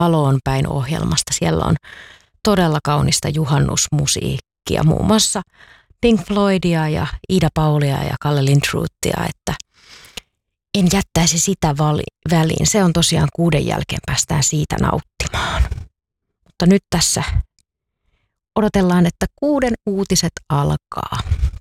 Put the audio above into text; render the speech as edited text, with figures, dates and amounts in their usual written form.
Valoon päin -ohjelmasta. Siellä on todella kaunista juhannusmusiikkia, muun muassa Pink Floydia ja Ida Paulia ja Kalle Lindrothia, että en jättäisi sitä väliin. Se on tosiaan 6 jälkeen, päästään siitä nauttimaan. Mutta nyt tässä odotellaan, että 6 uutiset alkaa.